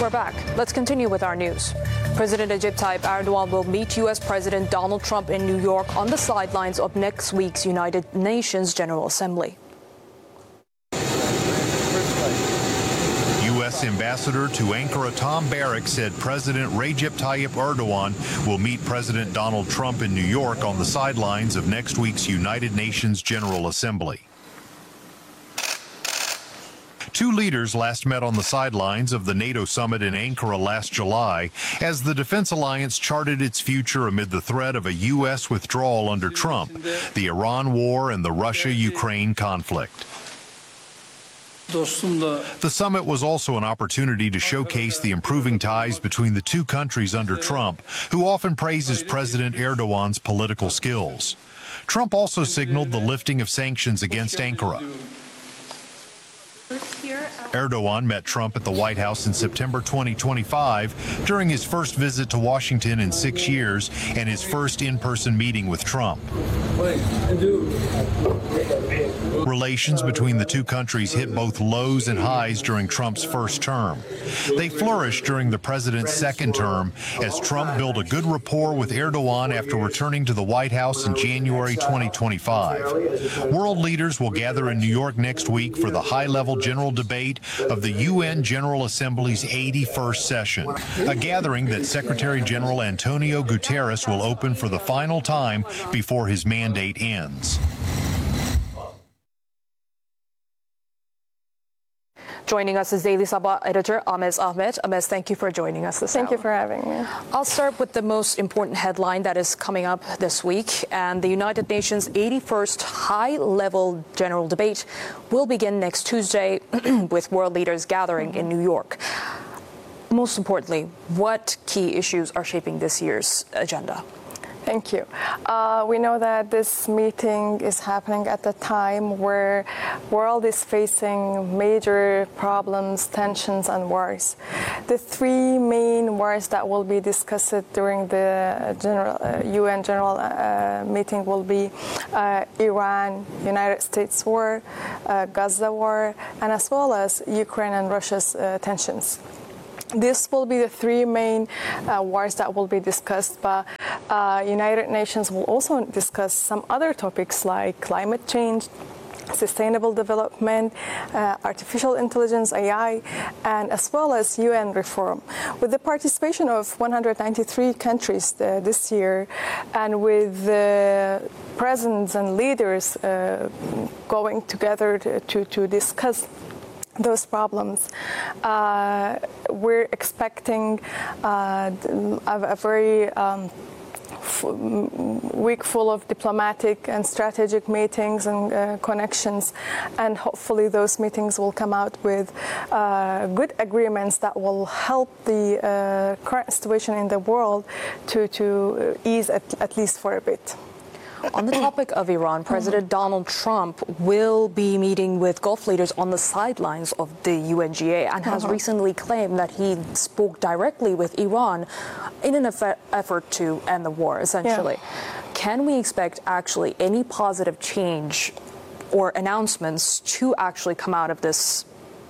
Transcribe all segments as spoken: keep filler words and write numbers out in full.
We're back. Let's continue with our news. President Recep Tayyip Erdogan will meet U S President Donald Trump in New York on the sidelines of next week's United Nations General Assembly. U S Ambassador to Ankara Tom Barrack said President Recep Tayyip Erdogan will meet President Donald Trump in New York on the sidelines of next week's United Nations General Assembly. Two leaders last met on the sidelines of the NATO summit in Ankara last July as the defense alliance charted its future amid the threat of a U S withdrawal under Trump, the Iran war, and the Russia-Ukraine conflict. The summit was also an opportunity to showcase the improving ties between the two countries under Trump, who often praises President Erdogan's political skills. Trump also signaled the lifting of sanctions against Ankara. Erdogan met Trump at the White House in September twenty twenty-five during his first visit to Washington in six years and his first in-person meeting with Trump. Relations between the two countries hit both lows and highs during Trump's first term. They flourished during the president's second term as Trump built a good rapport with Erdogan after returning to the White House in January twenty twenty-five. World leaders will gather in New York next week for the high-level general debate of the U N General Assembly's eighty-first session, a gathering that Secretary General Antonio Guterres will open for the final time before his mandate ends. Joining us is Daily Sabah editor Amez Ahmed. Amez, thank you for joining us this Thank hour. you for having me. I'll start with the most important headline that is coming up this week, and the United Nations eighty-first high-level general debate will begin next Tuesday with world leaders gathering mm-hmm. in New York. Most importantly, what key issues are shaping this year's agenda? Thank you. Uh, we know that this meeting is happening at the time where the world is facing major problems, tensions, and wars. The three main wars that will be discussed during the general, uh, U N General uh, meeting will be uh, Iran, United States war, uh, Gaza war, and as well as Ukraine and Russia's uh, tensions. This will be the three main uh, wars that will be discussed, but uh, United Nations will also discuss some other topics like climate change, sustainable development, uh, artificial intelligence, A I, and as well as U N reform. With the participation of one hundred ninety-three countries uh, this year, and with the presidents and leaders uh, going together to, to, to discuss those problems, uh, we're expecting uh, a, a very um, f- week full of diplomatic and strategic meetings and uh, connections, and hopefully those meetings will come out with uh, good agreements that will help the uh, current situation in the world to, to ease at, at least for a bit. On the topic of Iran, President Donald Trump will be meeting with Gulf leaders on the sidelines of the U N G A and has uh-huh. recently claimed that he spoke directly with Iran in an effort, effort to end the war, essentially. Yeah. Can we expect actually any positive change or announcements to actually come out of this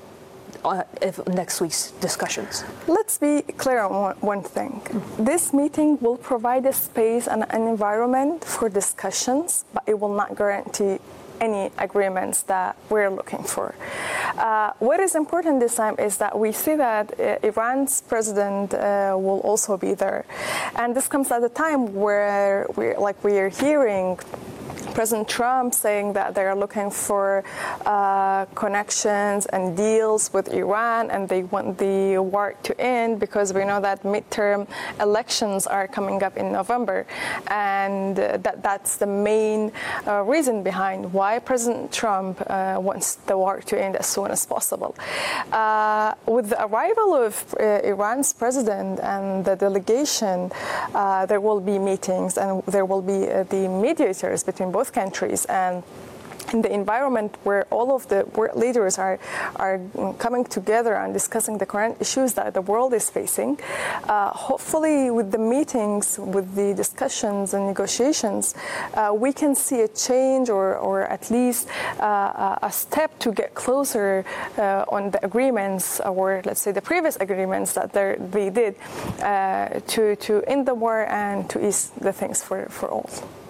Uh, if next week's discussions? Let's be clear on one thing. Mm-hmm. This meeting will provide a space and an environment for discussions, but it will not guarantee any agreements that we're looking for. Uh, what is important this time is that we see that uh, Iran's president uh, will also be there. And this comes at a time where we're, like we are hearing President Trump saying that they're looking for uh, connections and deals with Iran, and they want the war to end because we know that midterm elections are coming up in November, and uh, that that's the main uh, reason behind why President Trump uh, wants the war to end as soon as possible. Uh, with the arrival of uh, Iran's president and the delegation, uh, there will be meetings and there will be uh, the mediators between both countries, and in the environment where all of the world leaders are are coming together and discussing the current issues that the world is facing, uh, hopefully with the meetings, with the discussions and negotiations, uh, we can see a change or, or at least uh, a step to get closer uh, on the agreements, or let's say the previous agreements that they did uh, to, to end the war and to ease the things for, for all.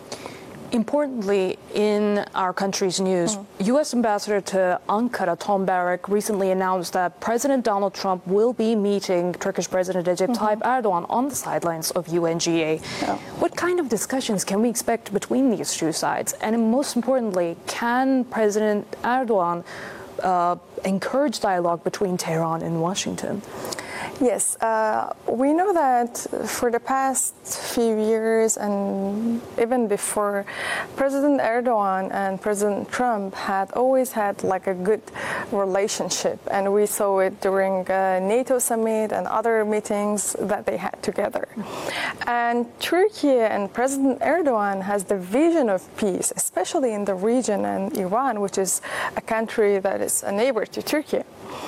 Importantly, in our country's news, mm. U S Ambassador to Ankara, Tom Barrack, recently announced that President Donald Trump will be meeting Turkish President Recep mm-hmm. Tayyip Erdogan on the sidelines of U N G A. Yeah. What kind of discussions can we expect between these two sides? And most importantly, can President Erdogan uh, encourage dialogue between Tehran and Washington? Yes, uh, we know that for the past few years and even before, President Erdogan and President Trump had always had like a good relationship, and we saw it during uh, NATO summit and other meetings that they had together. And Turkey and President Erdogan has the vision of peace, especially in the region, and Iran, which is a country that is a neighbor to Turkey.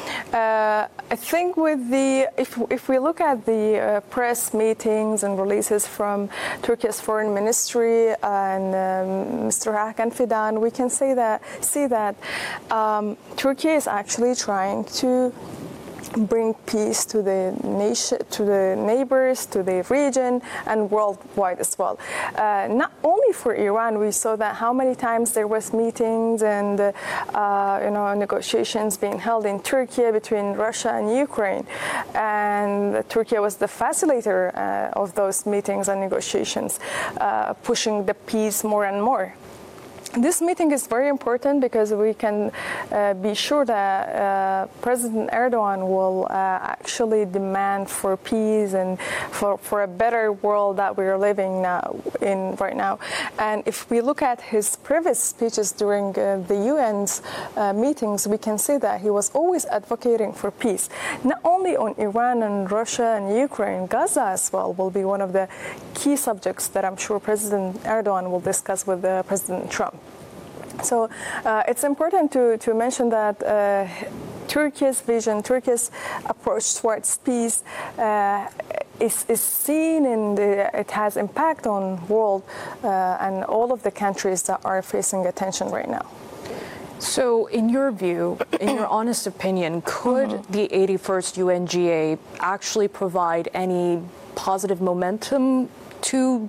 Uh, I think with the if if we look at the uh, press meetings and releases from Turkey's foreign ministry and um, Mister Hakan Fidan, we can say that see that um, Turkey is actually trying to bring peace to the nation, to the neighbors, to the region, and worldwide as well. Uh, not only for Iran, we saw that how many times there was meetings and uh, you know negotiations being held in Turkey between Russia and Ukraine, and Turkey was the facilitator uh, of those meetings and negotiations, uh, pushing the peace more and more. This meeting is very important because we can uh, be sure that uh, President Erdogan will uh, actually demand for peace and for, for a better world that we are living now in right now. And if we look at his previous speeches during uh, the U N's uh, meetings, we can see that he was always advocating for peace, not only on Iran and Russia and Ukraine. Gaza as well will be one of the key subjects that I'm sure President Erdogan will discuss with uh, President Trump. So uh, it's important to, to mention that uh, Turkey's vision, Turkey's approach towards peace uh, is, is seen in the, it has impact on world uh, and all of the countries that are facing attention right now. So in your view, in your honest opinion, could mm-hmm. the eighty-first U N G A actually provide any positive momentum to